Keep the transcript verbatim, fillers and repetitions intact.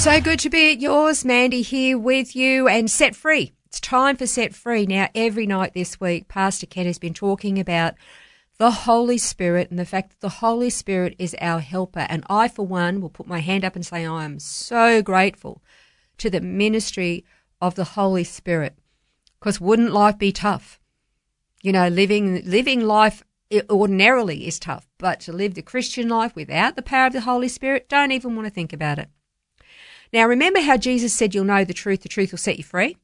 So good to be at yours. Mandy here with you, and Set Free. It's time for Set Free. Now, every night this week, Pastor Ken has been talking about the Holy Spirit and the fact that the Holy Spirit is our helper. And I, for one, will put my hand up and say I am so grateful to the ministry of the Holy Spirit, because wouldn't life be tough? You know, living living life ordinarily is tough, but to live the Christian life without the power of the Holy Spirit, don't even want to think about it. Now, remember how Jesus said you'll know the truth, the truth will set you free?